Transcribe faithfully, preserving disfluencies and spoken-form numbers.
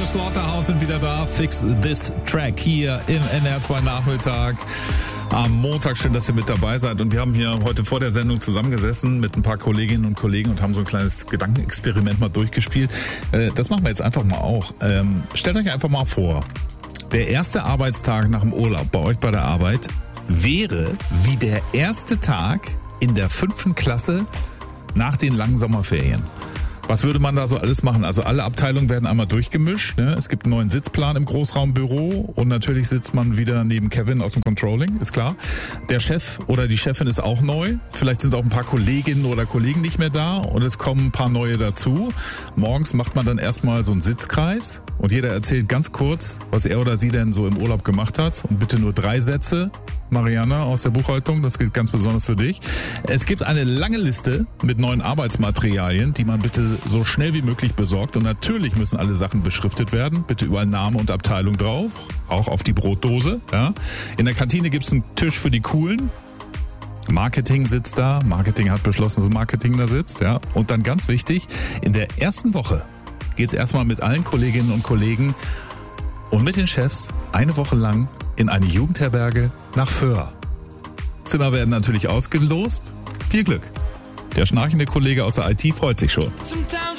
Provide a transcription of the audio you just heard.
The Slaughterhouse sind wieder da. Fix This Track hier im N R zwei Nachmittag. Am Montag, schön, dass ihr mit dabei seid. Und wir haben hier heute vor der Sendung zusammengesessen mit ein paar Kolleginnen und Kollegen und haben so ein kleines Gedankenexperiment mal durchgespielt. Das machen wir jetzt einfach mal auch. Stellt euch einfach mal vor, der erste Arbeitstag nach dem Urlaub bei euch bei der Arbeit wäre wie der erste Tag in der fünften Klasse nach den langen Sommerferien. Was würde man da so alles machen? Also alle Abteilungen werden einmal durchgemischt. Ne? Es gibt einen neuen Sitzplan im Großraumbüro und natürlich sitzt man wieder neben Kevin aus dem Controlling, ist klar. Der Chef oder die Chefin ist auch neu. Vielleicht sind auch ein paar Kolleginnen oder Kollegen nicht mehr da und es kommen ein paar neue dazu. Morgens macht man dann erstmal so einen Sitzkreis und jeder erzählt ganz kurz, was er oder sie denn so im Urlaub gemacht hat. Und bitte nur drei Sätze. Mariana aus der Buchhaltung, das gilt ganz besonders für dich. Es gibt eine lange Liste mit neuen Arbeitsmaterialien, die man bitte so schnell wie möglich besorgt. Und natürlich müssen alle Sachen beschriftet werden. Bitte überall Name und Abteilung drauf, auch auf die Brotdose. Ja. In der Kantine gibt es einen Tisch für die Coolen. Marketing sitzt da. Marketing hat beschlossen, dass Marketing da sitzt. Ja. Und dann ganz wichtig, in der ersten Woche geht es erstmal mit allen Kolleginnen und Kollegen und mit den Chefs eine Woche lang in eine Jugendherberge nach Föhr. Zimmer werden natürlich ausgelost. Viel Glück. Der schnarchende Kollege aus der I T freut sich schon.